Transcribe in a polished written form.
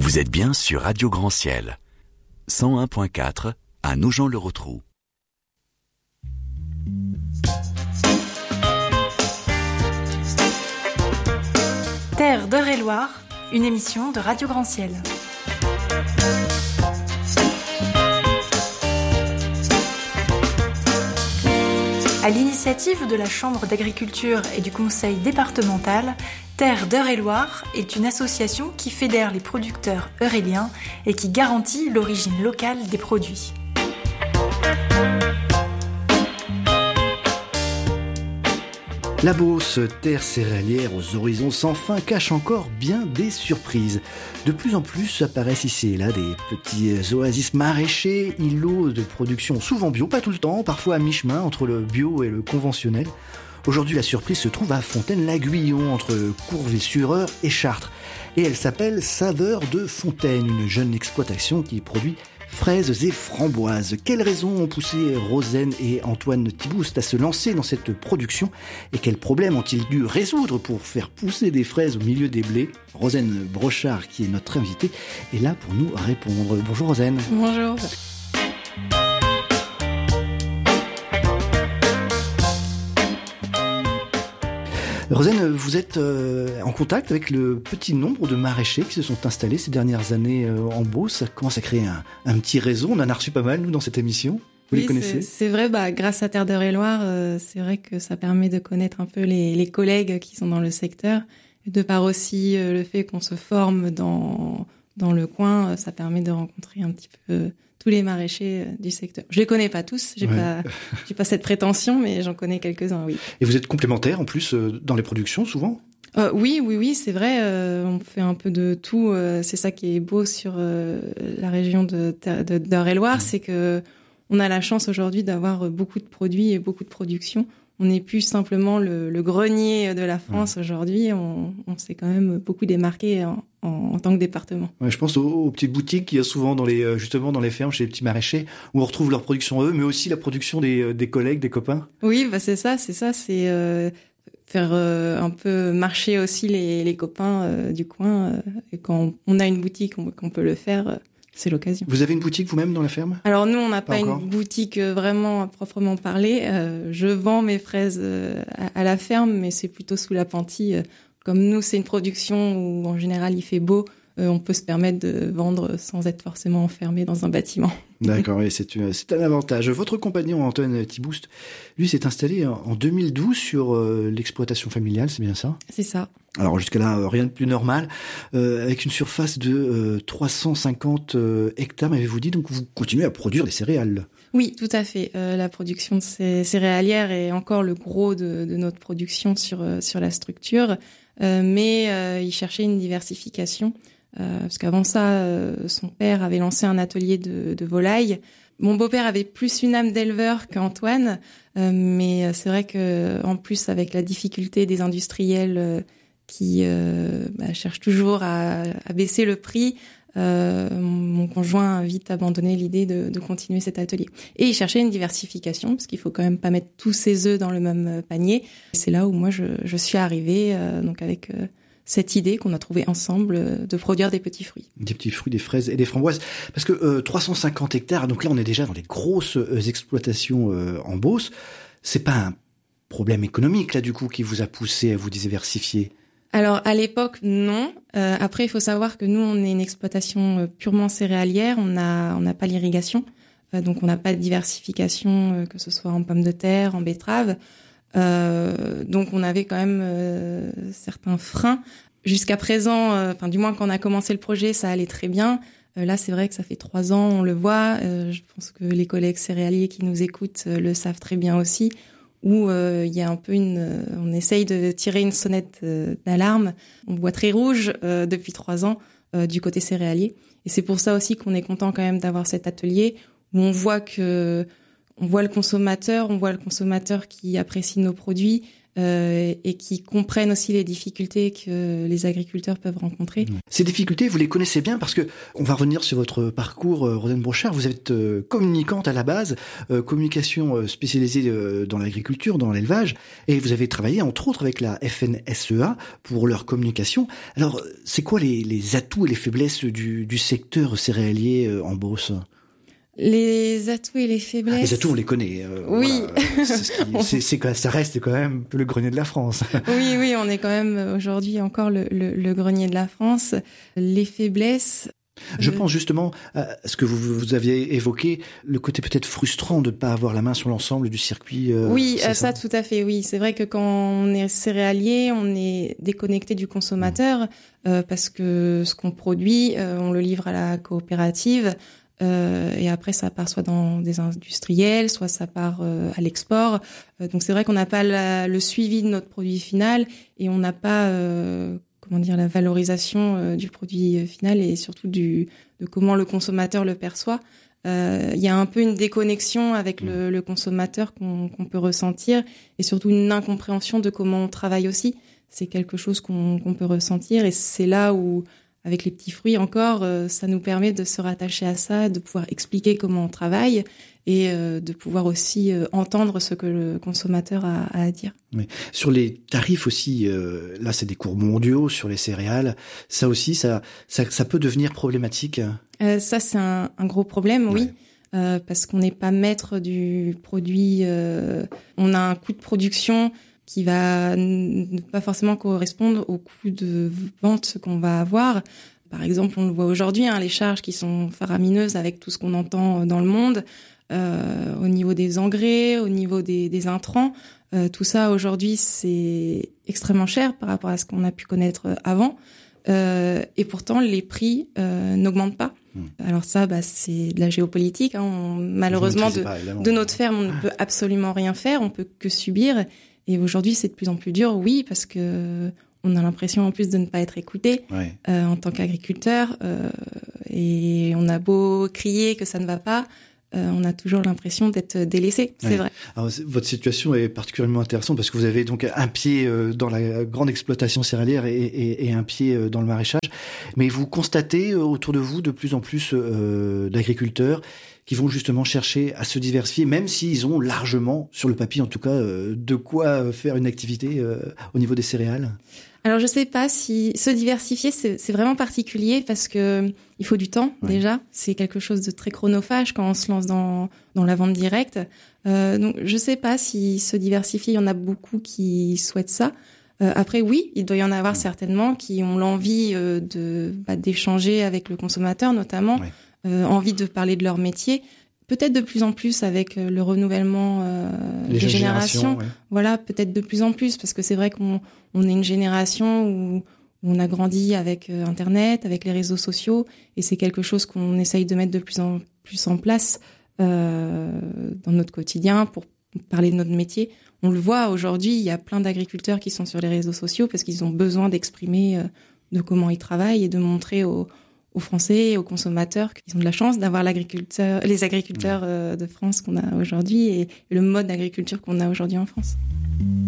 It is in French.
Vous êtes bien sur Radio Grand Ciel, 101.4 à Nogent-le-Rotrou. Terre d'Eure-et-Loir, une émission de Radio Grand Ciel. À l'initiative de la Chambre d'agriculture et du Conseil départemental, Terre d'Eure-et-Loir est une association qui fédère les producteurs euréliens et qui garantit l'origine locale des produits. La Beauce, terre céréalière aux horizons sans fin, cache encore bien des surprises. De plus en plus apparaissent ici et là des petits oasis maraîchers, îlots de production souvent bio, pas tout le temps, parfois à mi-chemin entre le bio et le conventionnel. Aujourd'hui, la surprise se trouve à Fontaine-l'Aiguillon, entre Courville-sur-Eure et Chartres. Et elle s'appelle Saveur de Fontaine, une jeune exploitation qui produit fraises et framboises. Quelles raisons ont poussé Rosen et Antoine Thiboust à se lancer dans cette production et quels problèmes ont-ils dû résoudre pour faire pousser des fraises au milieu des blés? Rosen Brochard, qui est notre invitée, est là pour nous répondre. Bonjour Rosen. Bonjour. Rosen, vous êtes en contact avec le petit nombre de maraîchers qui se sont installés ces dernières années en Beauce. Ça commence à créer un petit réseau. On en a reçu pas mal, nous, dans cette émission. Vous les connaissez ? C'est vrai, grâce à Terre d'Eure-et-Loir, c'est vrai que ça permet de connaître un peu les collègues qui sont dans le secteur. De par aussi le fait qu'on se forme dans le coin, ça permet de rencontrer un petit peu tous les maraîchers du secteur. Je les connais pas tous, j'ai pas cette prétention, mais j'en connais quelques-uns, oui. Et vous êtes complémentaires en plus dans les productions souvent ? Oui, c'est vrai. On fait un peu de tout. C'est ça qui est beau sur la région d'Eure-et-Loir, c'est que on a la chance aujourd'hui d'avoir beaucoup de produits et beaucoup de productions. On n'est plus simplement le grenier de la France aujourd'hui. On s'est quand même beaucoup démarqué en tant que département. Ouais, je pense aux petites boutiques qu'il y a souvent justement dans les fermes, chez les petits maraîchers, où on retrouve leur production eux, mais aussi la production des collègues, des copains. Oui, c'est ça. C'est faire un peu marcher aussi les copains du coin. Et quand on a une boutique, qu'on peut le faire. C'est l'occasion. Vous avez une boutique vous-même dans la ferme ? Alors nous, on n'a pas une boutique vraiment à proprement parler. Je vends mes fraises à la ferme, mais c'est plutôt sous l'appentis. Comme nous, c'est une production où en général il fait beau, on peut se permettre de vendre sans être forcément enfermé dans un bâtiment. D'accord, oui, c'est un avantage. Votre compagnon Antoine Thiboust, lui, s'est installé en 2012 sur l'exploitation familiale, c'est bien ça ? C'est ça. Alors jusqu'à là, rien de plus normal, avec une surface de 350 hectares, m'avez-vous dit, donc vous continuez à produire des céréales. Oui, tout à fait. La production de céréalière est encore le gros de notre production sur la structure, mais il cherchait une diversification, parce qu'avant ça, son père avait lancé un atelier de volailles. Mon beau-père avait plus une âme d'éleveur qu'Antoine, mais c'est vrai que en plus avec la difficulté des industriels qui cherche toujours à baisser le prix. Mon conjoint a vite abandonné l'idée de continuer cet atelier. Et il cherchait une diversification, parce qu'il faut quand même pas mettre tous ses œufs dans le même panier. C'est là où moi je suis arrivée, donc avec cette idée qu'on a trouvée ensemble de produire des petits fruits. Des petits fruits, des fraises et des framboises. Parce que 350 hectares, donc là on est déjà dans des grosses exploitations en Beauce. C'est pas un problème économique là du coup qui vous a poussé à vous diversifier ? Alors à l'époque non. Après il faut savoir que nous on est une exploitation purement céréalière. On n'a pas l'irrigation, donc on n'a pas de diversification que ce soit en pommes de terre, en betteraves. Donc on avait quand même certains freins. Jusqu'à présent, du moins quand on a commencé le projet, ça allait très bien. Là c'est vrai que ça fait 3 ans, on le voit. Je pense que les collègues céréaliers qui nous écoutent le savent très bien aussi. Où il y a un peu on essaye de tirer une sonnette d'alarme. On voit très rouge depuis 3 ans du côté céréalier. Et c'est pour ça aussi qu'on est content quand même d'avoir cet atelier où on voit le consommateur qui apprécie nos produits, et qui comprennent aussi les difficultés que les agriculteurs peuvent rencontrer. Ces difficultés, vous les connaissez bien parce que on va revenir sur votre parcours, Rosane Brochard. Vous êtes communicante à la base, communication spécialisée dans l'agriculture, dans l'élevage, et vous avez travaillé entre autres avec la FNSEA pour leur communication. Alors, c'est quoi les atouts et les faiblesses du secteur céréalier en Beauce ? Les atouts et les faiblesses. Les atouts, on les connaît. Oui. Voilà. Ça reste quand même le grenier de la France. Oui, on est quand même aujourd'hui encore le grenier de la France. Les faiblesses. Je pense justement à ce que vous aviez évoqué, le côté peut-être frustrant de ne pas avoir la main sur l'ensemble du circuit. Oui, ça tout à fait, oui. C'est vrai que quand on est céréalier, on est déconnecté du consommateur parce que ce qu'on produit, on le livre à la coopérative. Et après, ça part soit dans des industriels, soit ça part à l'export. Donc c'est vrai qu'on n'a pas le suivi de notre produit final et on n'a pas la valorisation du produit final et surtout de comment le consommateur le perçoit. Il y a un peu une déconnexion avec le consommateur qu'on peut ressentir et surtout une incompréhension de comment on travaille aussi. C'est quelque chose qu'on peut ressentir et c'est là où avec les petits fruits encore, ça nous permet de se rattacher à ça, de pouvoir expliquer comment on travaille et de pouvoir aussi entendre ce que le consommateur a à dire. Oui. Sur les tarifs aussi, là c'est des cours mondiaux sur les céréales. Ça aussi, ça peut devenir problématique. Ça c'est un gros problème, oui. Parce qu'on n'est pas maître du produit. On a un coût de production qui va ne pas forcément correspondre au coût de vente qu'on va avoir. Par exemple, on le voit aujourd'hui, les charges qui sont faramineuses avec tout ce qu'on entend dans le monde, au niveau des engrais, au niveau des intrants. Tout ça, aujourd'hui, c'est extrêmement cher par rapport à ce qu'on a pu connaître avant. Et pourtant, les prix n'augmentent pas. Alors ça, c'est de la géopolitique. Malheureusement, de notre ferme, on ne peut absolument rien faire. On peut que subir. Et aujourd'hui, c'est de plus en plus dur, oui, parce que on a l'impression en plus de ne pas être écouté en tant qu'agriculteur. Et on a beau crier que ça ne va pas, on a toujours l'impression d'être délaissé, c'est vrai. Alors, votre situation est particulièrement intéressante parce que vous avez donc un pied dans la grande exploitation céréalière et un pied dans le maraîchage. Mais vous constatez autour de vous de plus en plus d'agriculteurs qui vont justement chercher à se diversifier, même s'ils ont largement, sur le papier en tout cas, de quoi faire une activité au niveau des céréales. Alors je sais pas si se diversifier c'est vraiment particulier parce que il faut du temps déjà, c'est quelque chose de très chronophage quand on se lance dans la vente directe. Donc je sais pas si se diversifier, il y en a beaucoup qui souhaitent ça. Après oui, il doit y en avoir certainement qui ont l'envie d'échanger avec le consommateur notamment, envie de parler de leur métier. Peut-être de plus en plus avec le renouvellement des générations. Voilà, peut-être de plus en plus, parce que c'est vrai qu'on est une génération où on a grandi avec Internet, avec les réseaux sociaux, et c'est quelque chose qu'on essaye de mettre de plus en plus en place dans notre quotidien pour parler de notre métier. On le voit aujourd'hui, il y a plein d'agriculteurs qui sont sur les réseaux sociaux parce qu'ils ont besoin d'exprimer de comment ils travaillent et de montrer aux Français et aux consommateurs qu'ils ont de la chance d'avoir les agriculteurs de France qu'on a aujourd'hui et le mode d'agriculture qu'on a aujourd'hui en France.